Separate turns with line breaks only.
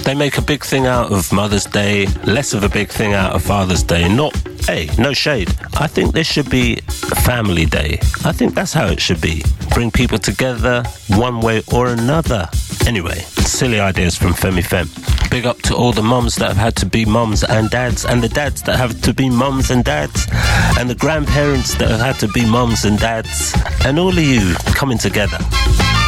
They make a big thing out of Mother's Day, less of a big thing out of Father's Day. No shade. I think this should be Family Day. I think that's how it should be. Bring people together one way or another. Anyway, silly ideas from Femi Fem. Big up to all the mums that have had to be mums and dads, and the dads that have to be mums and dads, and the grandparents that have had to be mums and dads, and all of you coming together.